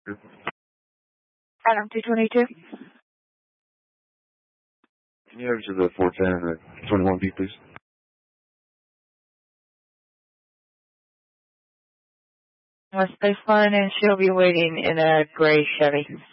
Adam 222. Can you over to the 410 and the 21B, please? West Baseline, and she'll be waiting in a gray Chevy.